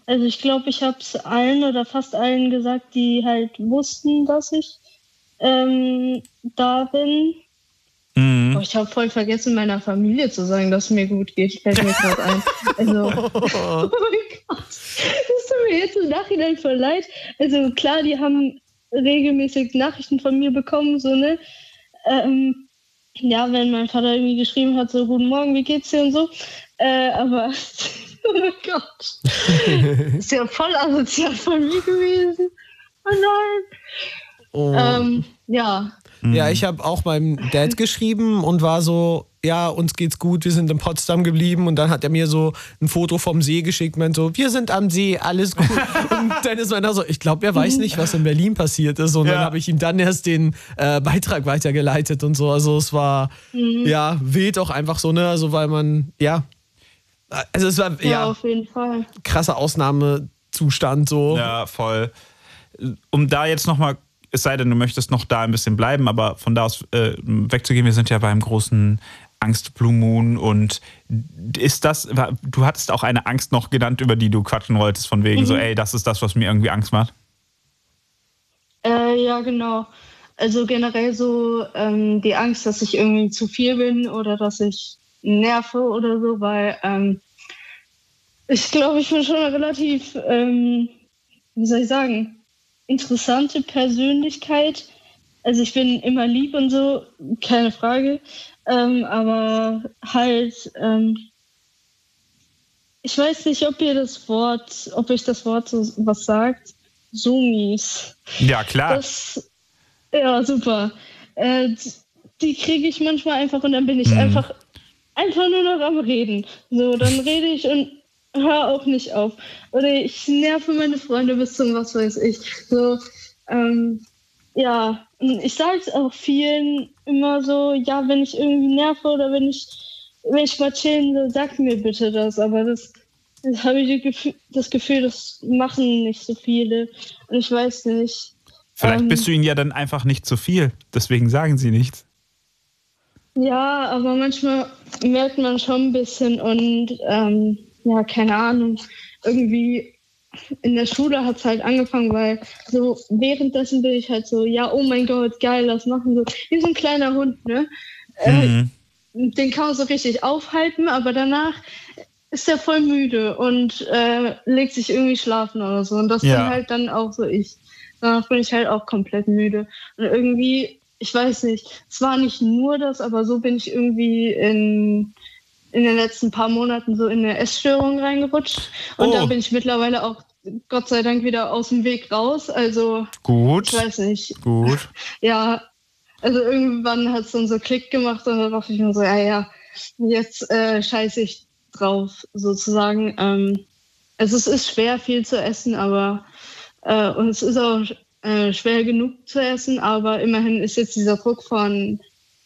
Also ich glaube, ich habe es allen oder fast allen gesagt, die halt wussten, dass ich da bin. Mhm. Oh, ich habe voll vergessen, meiner Familie zu sagen, dass es mir gut geht. Fällt mir gerade ein. Also, oh mein Gott, das tut mir jetzt im Nachhinein voll leid. Also klar, die haben regelmäßig Nachrichten von mir bekommen, so, ne? Ja, wenn mein Vater irgendwie geschrieben hat, so, guten Morgen, wie geht's dir und so. Aber, oh mein Gott, ist ja voll asozial von mir gewesen. Oh nein. Oh. Ja. Ja, ich habe auch meinem Dad geschrieben und war so, ja, uns geht's gut, wir sind in Potsdam geblieben. Und dann hat er mir so ein Foto vom See geschickt, meint so, wir sind am See, alles gut. Und dann ist meiner so, ich glaube, er weiß nicht, was in Berlin passiert ist. Und dann habe ich ihm dann erst den Beitrag weitergeleitet und so. Also es war, ja, wild auch einfach so, ne, also weil man, ja, also es war, Ja, auf jeden Fall. krasser Ausnahmezustand so. Ja, voll. Um da jetzt nochmal, es sei denn, du möchtest noch da ein bisschen bleiben, aber von da aus wegzugehen, wir sind ja beim großen Angst Blue Moon und ist das, du hattest auch eine Angst noch genannt, über die du quatschen wolltest, von wegen so, ey, das ist das, was mir irgendwie Angst macht? Ja, genau. Also generell so die Angst, dass ich irgendwie zu viel bin oder dass ich nerve oder so, weil ich glaube, ich bin schon eine relativ, wie soll ich sagen, interessante Persönlichkeit. Also ich bin immer lieb und so, keine Frage. Aber halt, ich weiß nicht, ob euch das Wort so was sagt. Sumis. Ja, klar. Ja, super. Die kriege ich manchmal einfach und dann bin ich einfach nur noch am Reden. So, dann rede ich und hör auch nicht auf. Oder ich nerve meine Freunde bis zum was weiß ich. So, ja, und ich sage es auch vielen immer so, ja, wenn ich irgendwie nerve oder wenn ich mal chillen will, sag mir bitte das. Aber das habe ich das Gefühl, das machen nicht so viele. Und ich weiß nicht. Vielleicht bist du ihnen ja dann einfach nicht zu viel. Deswegen sagen sie nichts. Ja, aber manchmal merkt man schon ein bisschen und ja, keine Ahnung, irgendwie in der Schule hat es halt angefangen, weil so währenddessen bin ich halt so, ja, oh mein Gott, geil, das machen so, wie so ein kleiner Hund, ne? Den kann man so richtig aufhalten, aber danach ist er voll müde und legt sich irgendwie schlafen oder so. Und das bin halt dann auch so ich. Danach bin ich halt auch komplett müde. Und irgendwie, ich weiß nicht, es war nicht nur das, aber so bin ich irgendwie in den letzten paar Monaten so in eine Essstörung reingerutscht. Und da bin ich mittlerweile auch Gott sei Dank wieder aus dem Weg raus. Also, gut. Ich weiß nicht. Gut. Ja, also irgendwann hat es dann so Klick gemacht und dann dachte ich mir so, ja, jetzt scheiße ich drauf, sozusagen. Also es ist schwer, viel zu essen, aber und es ist auch schwer genug zu essen, aber immerhin ist jetzt dieser Druck von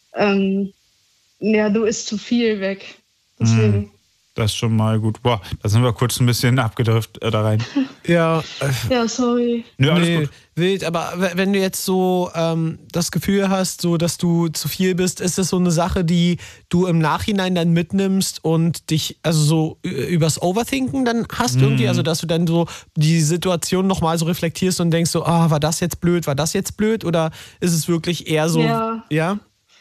ja, du isst zu viel weg. Deswegen. Das ist schon mal gut. Boah, da sind wir kurz ein bisschen abgedriftet da rein. Ja. Ja, sorry. Nö, alles gut. Wild, aber wenn du jetzt so das Gefühl hast, so dass du zu viel bist, ist das so eine Sache, die du im Nachhinein dann mitnimmst und dich also so übers Overthinken dann hast irgendwie, also dass du dann so die Situation nochmal so reflektierst und denkst so, war das jetzt blöd, oder ist es wirklich eher so, ja?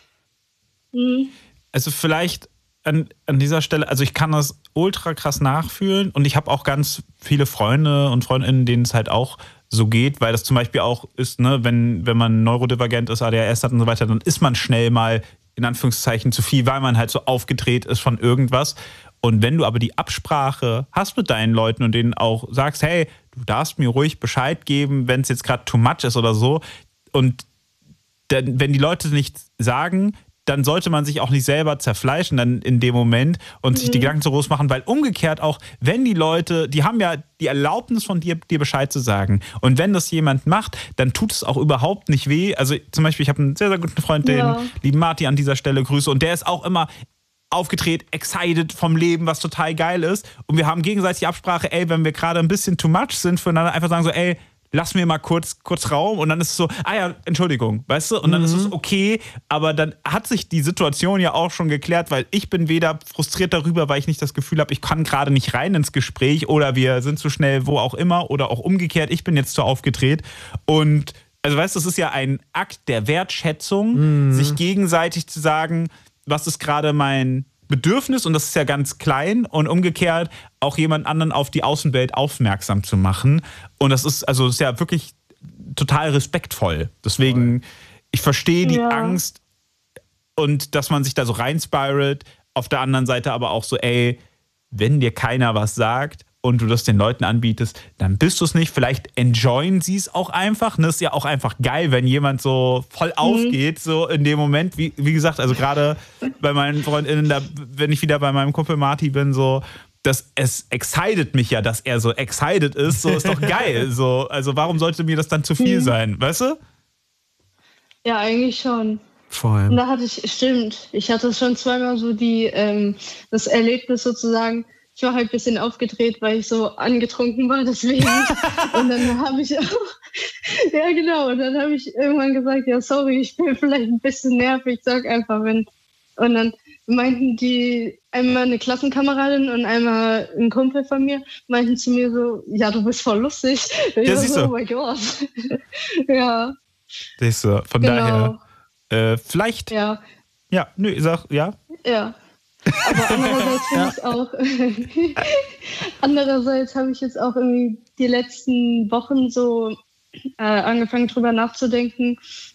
Also vielleicht an dieser Stelle, also ich kann das ultra krass nachfühlen und ich habe auch ganz viele Freunde und Freundinnen, denen es halt auch so geht, weil das zum Beispiel auch ist, ne, wenn man neurodivergent ist, ADHS hat und so weiter, dann ist man schnell mal in Anführungszeichen zu viel, weil man halt so aufgedreht ist von irgendwas. Und wenn du aber die Absprache hast mit deinen Leuten und denen auch sagst, hey, du darfst mir ruhig Bescheid geben, wenn es jetzt gerade too much ist oder so, und dann, wenn die Leute nichts sagen, dann sollte man sich auch nicht selber zerfleischen dann in dem Moment und sich die Gedanken so groß machen, weil umgekehrt auch, wenn die Leute, die haben ja die Erlaubnis von dir Bescheid zu sagen. Und wenn das jemand macht, dann tut es auch überhaupt nicht weh. Also zum Beispiel, ich habe einen sehr, sehr guten Freund, den lieben Marty an dieser Stelle grüße, und der ist auch immer aufgedreht, excited vom Leben, was total geil ist. Und wir haben gegenseitig die Absprache, ey, wenn wir gerade ein bisschen too much sind füreinander, einfach sagen so, ey, lass mir mal kurz Raum und dann ist es so, ja, Entschuldigung, weißt du? Und dann ist es okay, aber dann hat sich die Situation ja auch schon geklärt, weil ich bin weder frustriert darüber, weil ich nicht das Gefühl habe, ich kann gerade nicht rein ins Gespräch oder wir sind zu schnell wo auch immer oder auch umgekehrt, ich bin jetzt zu aufgedreht und also weißt du, es ist ja ein Akt der Wertschätzung, sich gegenseitig zu sagen, was ist gerade mein Bedürfnis und das ist ja ganz klein und umgekehrt auch jemand anderen auf die Außenwelt aufmerksam zu machen. Und das ist ja wirklich total respektvoll. Deswegen, ich verstehe die Angst und dass man sich da so reinspiralt. Auf der anderen Seite aber auch so, ey, wenn dir keiner was sagt und du das den Leuten anbietest, dann bist du es nicht. Vielleicht enjoyen sie es auch einfach. Das ist ja auch einfach geil, wenn jemand so voll aufgeht, so in dem Moment. Wie gesagt, also gerade bei meinen FreundInnen, wenn ich wieder bei meinem Kumpel Marty bin, so, es excited mich ja, dass er so excited ist. So, ist doch geil. So, also warum sollte mir das dann zu viel sein, weißt du? Ja, eigentlich schon. Voll. Und da hatte ich hatte schon zweimal so das Erlebnis sozusagen. Ich war halt ein bisschen aufgedreht, weil ich so angetrunken war, deswegen. Und dann habe ich ja genau, und dann habe ich irgendwann gesagt, ja sorry, ich bin vielleicht ein bisschen nervig, sag einfach wenn. Und dann meinten die, einmal eine Klassenkameradin und einmal ein Kumpel von mir, meinten zu mir so, ja du bist voll lustig. Ja, siehst du. Oh mein Gott. Ja. Siehst du, von daher, vielleicht. Ja. Ja, nö, ich sag, ja. Ja. Aber andererseits habe ich jetzt auch irgendwie die letzten Wochen so angefangen drüber nachzudenken,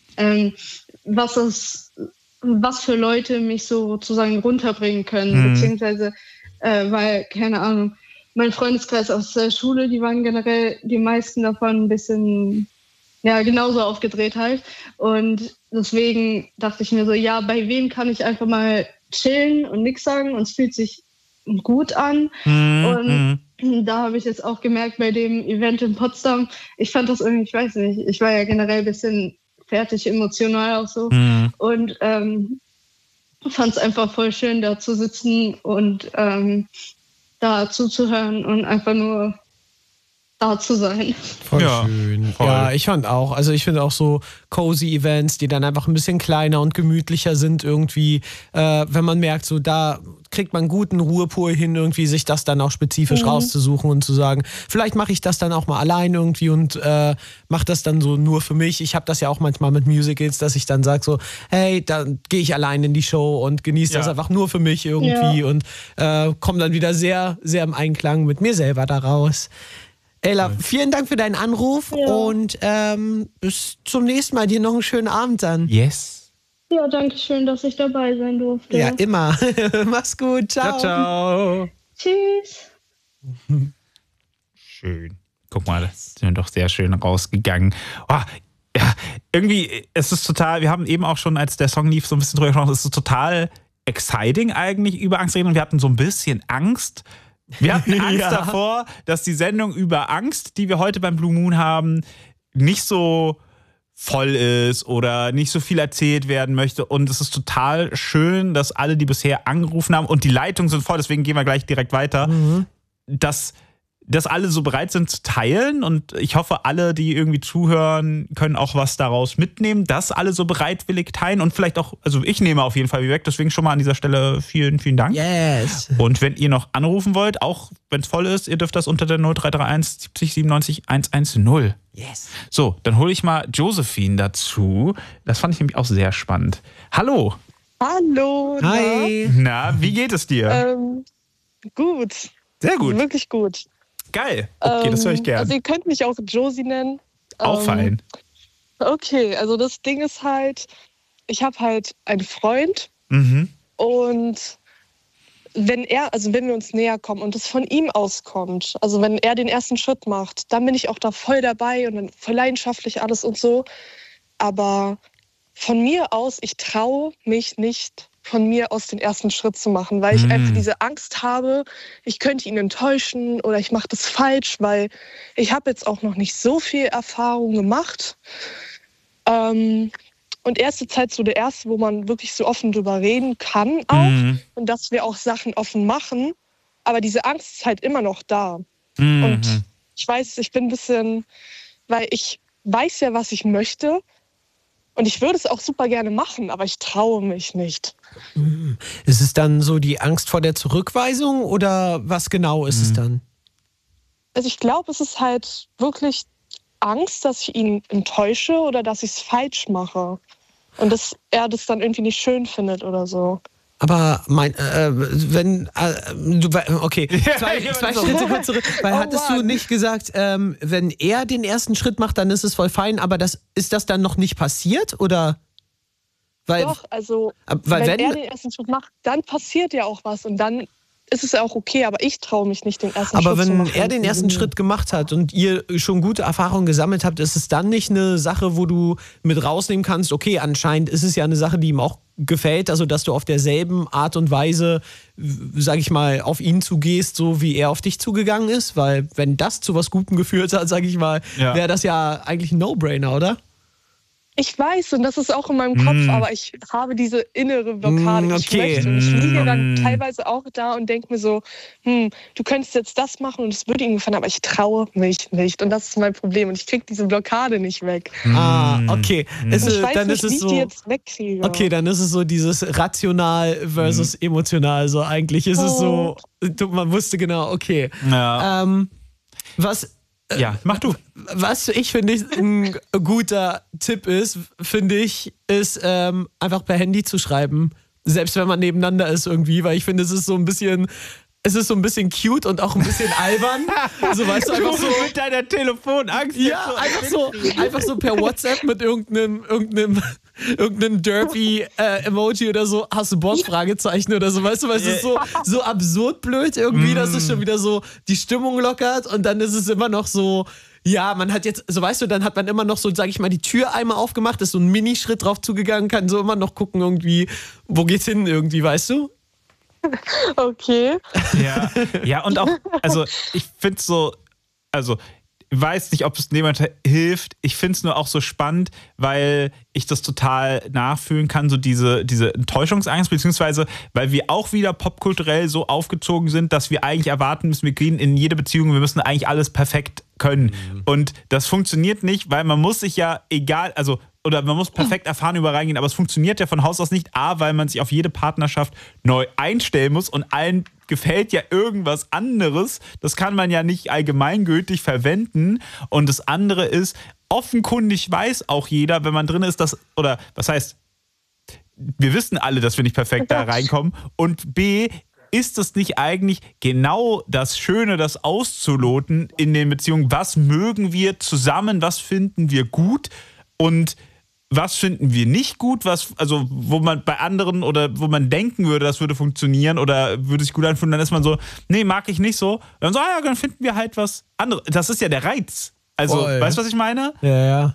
was für Leute mich sozusagen runterbringen können, beziehungsweise, weil, keine Ahnung, mein Freundeskreis aus der Schule, die waren generell die meisten davon ein bisschen, ja, genauso aufgedreht halt. Und deswegen dachte ich mir so, ja, bei wem kann ich einfach mal chillen und nichts sagen und es fühlt sich gut an. Und da habe ich jetzt auch gemerkt bei dem Event in Potsdam, ich fand das irgendwie, ich weiß nicht, ich war ja generell ein bisschen fertig, emotional auch so und fand es einfach voll schön, da zu sitzen und da zuzuhören und einfach nur da zu sein. Voll schön. Voll. Ja, ich fand auch. Also ich finde auch so cozy Events, die dann einfach ein bisschen kleiner und gemütlicher sind irgendwie, wenn man merkt, so da kriegt man guten Ruhepol hin, irgendwie sich das dann auch spezifisch rauszusuchen und zu sagen, vielleicht mache ich das dann auch mal allein irgendwie und mache das dann so nur für mich. Ich habe das ja auch manchmal mit Musicals, dass ich dann sage so, hey, dann gehe ich allein in die Show und genieße das einfach nur für mich irgendwie und komme dann wieder sehr, sehr im Einklang mit mir selber daraus. Ella, vielen Dank für deinen Anruf und bis zum nächsten Mal. Dir noch einen schönen Abend dann. Yes. Ja, danke schön, dass ich dabei sein durfte. Ja, immer. Mach's gut. Ciao. Ciao. Tschüss. Schön. Guck mal, das sind wir doch sehr schön rausgegangen. Oh, ja, irgendwie, es ist total, wir haben eben auch schon, als der Song lief, so ein bisschen drüber gesprochen, es ist total exciting eigentlich über Angst reden und wir hatten so ein bisschen Angst. Wir hatten Angst davor, dass die Sendung über Angst, die wir heute beim Blue Moon haben, nicht so voll ist oder nicht so viel erzählt werden möchte. Und es ist total schön, dass alle, die bisher angerufen haben, und die Leitungen sind voll, deswegen gehen wir gleich direkt weiter, dass alle so bereit sind zu teilen. Und ich hoffe, alle, die irgendwie zuhören, können auch was daraus mitnehmen, dass alle so bereitwillig teilen und vielleicht auch, also ich nehme auf jeden Fall weg, deswegen schon mal an dieser Stelle vielen, vielen Dank. Yes. Und wenn ihr noch anrufen wollt, auch wenn es voll ist, ihr dürft das unter der 0331 70 97 110. Yes. So, dann hole ich mal Josephine dazu. Das fand ich nämlich auch sehr spannend. Hallo. Hallo. Hi. Na, wie geht es dir? Gut. Sehr gut. Wirklich gut. Geil. Okay, das höre ich gerne. Also ihr könnt mich auch Josie nennen. Auch fein. Okay, also das Ding ist halt, ich habe halt einen Freund und wenn wir uns näher kommen und es von ihm auskommt, also wenn er den ersten Schritt macht, dann bin ich auch da voll dabei und dann voll leidenschaftlich alles und so. Aber von mir aus, ich traue mich nicht, von mir aus den ersten Schritt zu machen, weil ich einfach diese Angst habe, ich könnte ihn enttäuschen oder ich mache das falsch, weil ich habe jetzt auch noch nicht so viel Erfahrung gemacht. Und er ist jetzt halt so der Erste, wo man wirklich so offen drüber reden kann auch und dass wir auch Sachen offen machen, aber diese Angst ist halt immer noch da. Und ich weiß, ich bin ein bisschen weil ich weiß ja, was ich möchte. Und ich würde es auch super gerne machen, aber ich traue mich nicht. Ist es dann so die Angst vor der Zurückweisung oder was genau ist es dann? Also ich glaube, es ist halt wirklich Angst, dass ich ihn enttäusche oder dass ich es falsch mache. Und dass er das dann irgendwie nicht schön findet oder so. Aber okay, zwei Schritte kurz zurück. Weil hattest du nicht gesagt, wenn er den ersten Schritt macht, dann ist es voll fein, aber ist das dann noch nicht passiert, oder? Doch, also wenn er den ersten Schritt macht, dann passiert ja auch was und dann ist es ja auch okay, aber ich traue mich nicht, den ersten Schritt zu machen. Aber wenn er den ersten Schritt gemacht hat und ihr schon gute Erfahrungen gesammelt habt, ist es dann nicht eine Sache, wo du mit rausnehmen kannst, okay, anscheinend ist es ja eine Sache, die ihm auch gefällt, also dass du auf derselben Art und Weise, sag ich mal, auf ihn zugehst, so wie er auf dich zugegangen ist? Weil wenn das zu was Gutem geführt hat, sag ich mal, wäre das ja eigentlich ein No-Brainer, oder? Ich weiß, und das ist auch in meinem Kopf, aber ich habe diese innere Blockade, die ich möchte. Und ich liege dann teilweise auch da und denke mir so, du könntest jetzt das machen und es würde ihm gefallen, aber ich traue mich nicht. Und das ist mein Problem. Und ich kriege diese Blockade nicht weg. Okay. Ich weiß nicht, wie ich die jetzt wegkriege. Okay, dann ist es so dieses rational versus emotional. So eigentlich ist es so, man wusste genau, okay. Ja. Ja, mach du. Was ich finde, ein guter Tipp ist, ist einfach per Handy zu schreiben. Selbst wenn man nebeneinander ist irgendwie, weil ich finde, es ist so ein bisschen cute und auch ein bisschen albern. So, weißt du, einfach so mit deiner Telefonangst. Ja, einfach so per WhatsApp mit irgendeinem Derpy-Emoji oder so, hast du Bock? Fragezeichen oder so, weißt du, weil es ist so absurd blöd irgendwie, dass es schon wieder so die Stimmung lockert und dann ist es immer noch so, ja, man hat jetzt, so weißt du, dann hat man immer noch so, sag ich mal, die Tür einmal aufgemacht, ist so ein Minischritt drauf zugegangen, kann so immer noch gucken irgendwie, wo geht's hin irgendwie, weißt du? Okay. Ja, und auch, also ich finde es so, also ich weiß nicht, ob es jemand hilft. Ich finde es nur auch so spannend, weil ich das total nachfühlen kann, so diese Enttäuschungsangst, beziehungsweise weil wir auch wieder popkulturell so aufgezogen sind, dass wir eigentlich erwarten müssen, wir gehen in jede Beziehung, wir müssen eigentlich alles perfekt können. Und das funktioniert nicht, weil man muss sich ja oder man muss perfekt erfahren über reingehen, aber es funktioniert ja von Haus aus nicht. A, weil man sich auf jede Partnerschaft neu einstellen muss und allen gefällt ja irgendwas anderes. Das kann man ja nicht allgemeingültig verwenden. Und das andere ist, offenkundig weiß auch jeder, wenn man drin ist, oder was heißt, wir wissen alle, dass wir nicht perfekt da reinkommen. Und B, ist es nicht eigentlich genau das Schöne, das auszuloten in den Beziehungen? Was mögen wir zusammen? Was finden wir gut? Und was finden wir nicht gut, wo man bei anderen oder wo man denken würde, das würde funktionieren oder würde sich gut anfühlen, dann ist man so, nee, mag ich nicht so. Dann so, dann finden wir halt was anderes. Das ist ja der Reiz. Also, weißt du, was ich meine? Ja.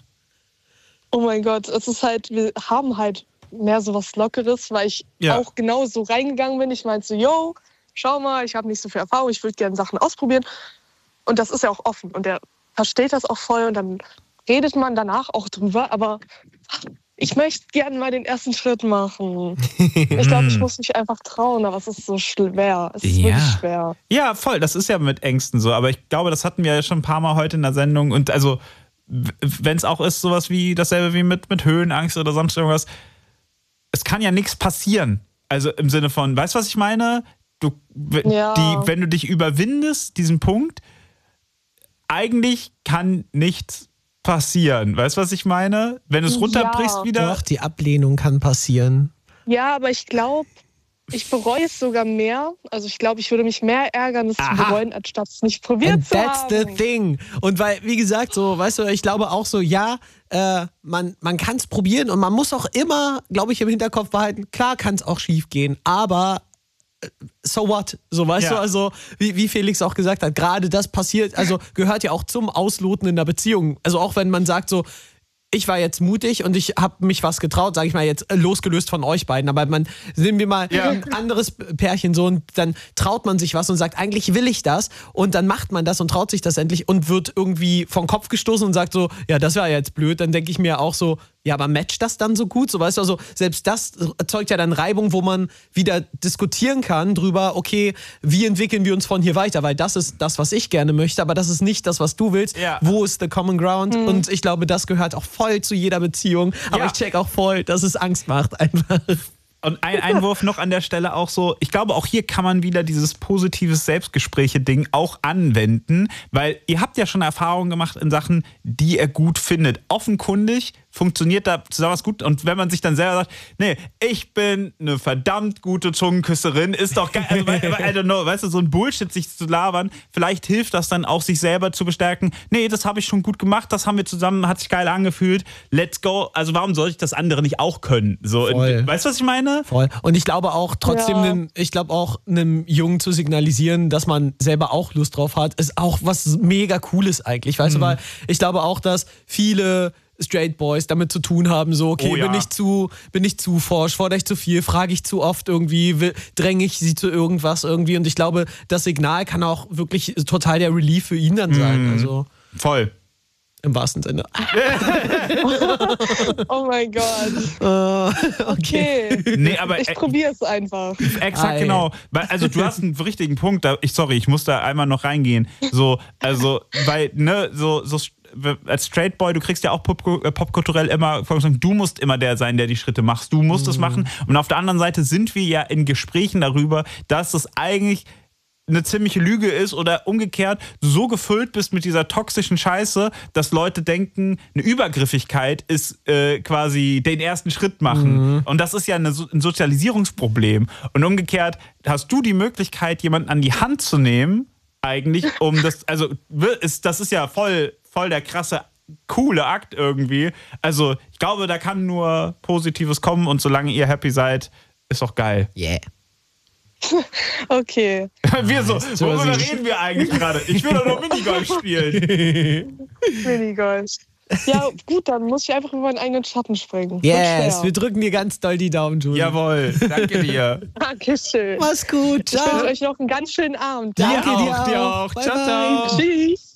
Oh mein Gott, es ist halt, wir haben halt mehr so was Lockeres, weil ich auch genau so reingegangen bin. Ich meinte so, schau mal, ich habe nicht so viel Erfahrung, ich würde gerne Sachen ausprobieren. Und das ist ja auch offen und der versteht das auch voll und dann redet man danach auch drüber, aber ich möchte gerne mal den ersten Schritt machen. Ich glaube, ich muss mich einfach trauen, aber es ist so schwer. Es ist wirklich schwer. Ja, voll, das ist ja mit Ängsten so, aber ich glaube, das hatten wir ja schon ein paar Mal heute in der Sendung und also, wenn es auch ist, sowas wie dasselbe wie mit Höhenangst oder sonst irgendwas, es kann ja nichts passieren. Also im Sinne von, weißt du, was ich meine? Wenn du dich überwindest, diesen Punkt, eigentlich kann nichts passieren. Weißt du, was ich meine? Wenn du es runterbrichst wieder. Doch, die Ablehnung kann passieren. Ja, aber ich glaube, ich bereue es sogar mehr. Also ich glaube, ich würde mich mehr ärgern, es zu bereuen, anstatt es nicht probiert zu haben. That's the thing. Und weil, wie gesagt, so, weißt du, ich glaube auch so, man kann es probieren und man muss auch immer, glaube ich, im Hinterkopf behalten, klar kann es auch schief gehen, aber so what? So, weißt du, also wie Felix auch gesagt hat, gerade das passiert, also gehört ja auch zum Ausloten in der Beziehung. Also auch wenn man sagt so, ich war jetzt mutig und ich habe mich was getraut, sage ich mal jetzt, losgelöst von euch beiden, aber nehmen wir mal ein anderes Pärchen so und dann traut man sich was und sagt, eigentlich will ich das und dann macht man das und traut sich das endlich und wird irgendwie vom Kopf gestoßen und sagt so, ja, das war jetzt blöd, dann denke ich mir auch so, ja, aber matcht das dann so gut? So, weißt du, also selbst das erzeugt ja dann Reibung, wo man wieder diskutieren kann drüber, okay, wie entwickeln wir uns von hier weiter? Weil das ist das, was ich gerne möchte, aber das ist nicht das, was du willst. Ja. Wo ist the common ground? Und ich glaube, das gehört auch voll zu jeder Beziehung. Aber ich check auch voll, dass es Angst macht einfach. Und ein Einwurf noch an der Stelle auch so, ich glaube, auch hier kann man wieder dieses positives Selbstgespräche-Ding auch anwenden, weil ihr habt ja schon Erfahrungen gemacht in Sachen, die ihr gut findet. Offenkundig funktioniert da zusammen was gut. Und wenn man sich dann selber sagt, nee, ich bin eine verdammt gute Zungenküsserin, ist doch geil. Also, I don't know, weißt du, so ein Bullshit sich zu labern, vielleicht hilft das dann auch, sich selber zu bestärken. Nee, das habe ich schon gut gemacht, das haben wir zusammen, hat sich geil angefühlt. Let's go. Also warum soll ich das andere nicht auch können? So, weißt du, was ich meine? Voll. Und ich glaube auch trotzdem, einem Jungen zu signalisieren, dass man selber auch Lust drauf hat, ist auch was mega Cooles eigentlich. Weißt du, weil ich glaube auch, dass viele Straight Boys damit zu tun haben, so, okay, bin ich zu forsch, fordere ich zu viel, frage ich zu oft irgendwie, dränge ich sie zu irgendwas irgendwie, und ich glaube, das Signal kann auch wirklich total der Relief für ihn dann sein. Also voll. Im wahrsten Sinne. Oh mein Gott. Okay. Nee, aber ich probiere es einfach. Exakt, genau. Also du hast einen richtigen Punkt. Ich muss da einmal noch reingehen. Weil, als Straight Boy, du kriegst ja auch popkulturell immer, du musst immer der sein, der die Schritte macht. Du musst es machen. Und auf der anderen Seite sind wir ja in Gesprächen darüber, dass es eigentlich eine ziemliche Lüge ist oder umgekehrt, du so gefüllt bist mit dieser toxischen Scheiße, dass Leute denken, eine Übergriffigkeit ist quasi den ersten Schritt machen. Und das ist ja ein Sozialisierungsproblem. Und umgekehrt hast du die Möglichkeit, jemanden an die Hand zu nehmen, eigentlich, um das, also das ist ja voll der krasse, coole Akt irgendwie. Also ich glaube, da kann nur Positives kommen, und solange ihr happy seid, ist auch geil. Yeah. Okay. Wir so, worüber reden wir eigentlich gerade? Ich will doch nur Minigolf spielen. Minigolf. Ja, gut, dann muss ich einfach über meinen eigenen Schatten springen. Yes, wir drücken dir ganz doll die Daumen, Julie. Jawohl, danke dir. Dankeschön. Mach's gut, ciao. Ich wünsche euch noch einen ganz schönen Abend. Danke dir auch. Bye, ciao, bye. ciao. Tschüss.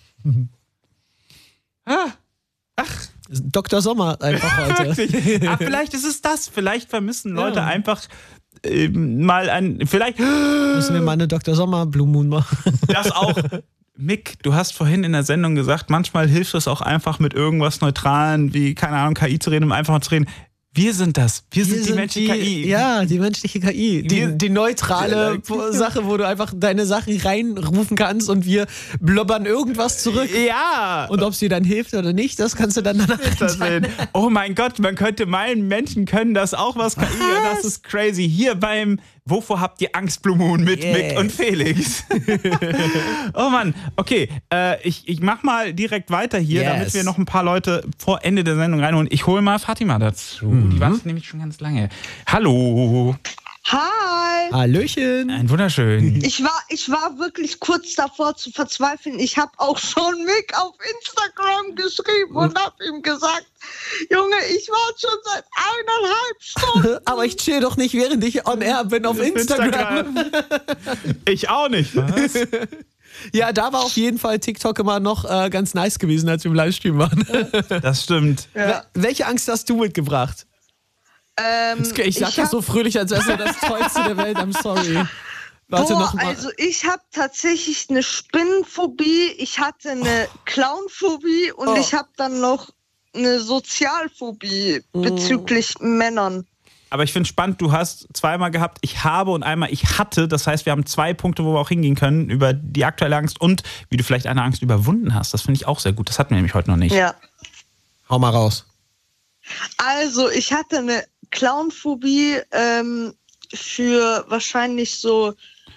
Ach. Dr. Sommer einfach heute. Vielleicht ist es das. Vielleicht vermissen Leute einfach vielleicht müssen wir mal eine Dr. Sommer Blue Moon machen. Das auch. Mick, du hast vorhin in der Sendung gesagt, manchmal hilft es auch einfach mit irgendwas Neutralen, wie, keine Ahnung, KI zu reden, um einfach mal zu reden. Wir sind das. Wir sind die menschliche KI. Ja, die menschliche KI. Die neutrale Sache, wo du einfach deine Sachen reinrufen kannst und wir blubbern irgendwas zurück. Ja. Und ob es dir dann hilft oder nicht, das kannst du dann danach sehen. Oh mein Gott, man könnte meinen, Menschen können das auch, was KI. Ja, das ist crazy. Hier beim Wovor habt ihr Angst, Blue Moon mit Mick und Felix? Oh Mann, okay. Ich mach mal direkt weiter hier, damit wir noch ein paar Leute vor Ende der Sendung reinholen. Ich hole mal Fatima dazu. Die wartet nämlich schon ganz lange. Hallo. Hi. Hallöchen. Ein wunderschön. Ich war wirklich kurz davor zu verzweifeln. Ich habe auch schon Mick auf Instagram geschrieben und habe ihm gesagt, Junge, ich warte schon seit 1,5 Stunden. Aber ich chill doch nicht, während ich on air bin auf Instagram. Ich auch nicht. Was? Ja, da war auf jeden Fall TikTok immer noch ganz nice gewesen, als wir im Livestream waren. Das stimmt. Ja. Welche Angst hast du mitgebracht? Ich sag das so fröhlich, als wäre es das Tollste der Welt. I'm sorry. Warte noch mal. Also ich habe tatsächlich eine Spinnenphobie, ich hatte eine Clownphobie und ich habe dann noch eine Sozialphobie bezüglich Männern. Aber ich finde spannend, du hast zweimal gehabt, ich habe und einmal ich hatte. Das heißt, wir haben 2 Punkte, wo wir auch hingehen können über die aktuelle Angst und wie du vielleicht eine Angst überwunden hast. Das finde ich auch sehr gut. Das hatten wir nämlich heute noch nicht. Ja. Hau mal raus. Also ich hatte eine Clownphobie für wahrscheinlich so,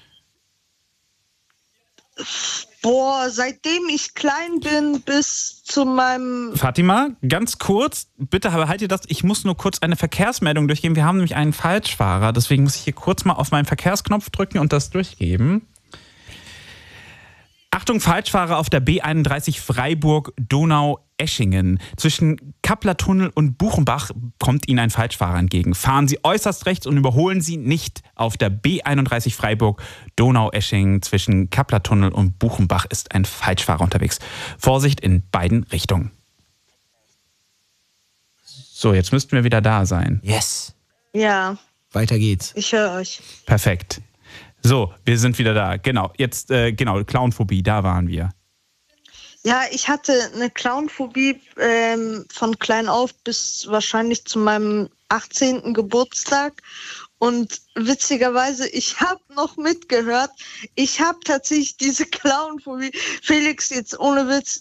seitdem ich klein bin bis zu meinem... Fatima, ganz kurz, bitte behalte das. Ich muss nur kurz eine Verkehrsmeldung durchgeben. Wir haben nämlich einen Falschfahrer, deswegen muss ich hier kurz mal auf meinen Verkehrsknopf drücken und das durchgeben. Achtung, Falschfahrer auf der B31 Freiburg-Donau-Eschingen. Zwischen Kappler-Tunnel und Buchenbach kommt Ihnen ein Falschfahrer entgegen. Fahren Sie äußerst rechts und überholen Sie nicht. Auf der B31 Freiburg-Donau-Eschingen zwischen Kappler-Tunnel und Buchenbach ist ein Falschfahrer unterwegs. Vorsicht in beiden Richtungen. So, jetzt müssten wir wieder da sein. Yes. Ja, Weiter geht's. ich höre euch. Perfekt. So, wir sind wieder da. Genau, jetzt, Clownphobie, da waren wir. Ja, ich hatte eine Clownphobie von klein auf bis wahrscheinlich zu meinem 18. Geburtstag. Und witzigerweise, ich habe noch mitgehört, ich habe tatsächlich diese Clownphobie. Felix, jetzt ohne Witz,